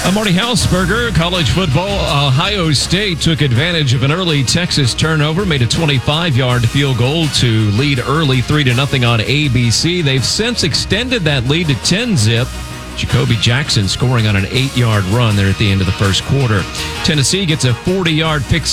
I'm Marty Hausberger. College football, Ohio State took advantage of an early Texas turnover, made a 25-yard field goal to lead early 3-0 on ABC. They've since extended that lead to 10-zip. Jacoby Jackson scoring on an 8-yard run there at the end of the first quarter. Tennessee gets a 40-yard pick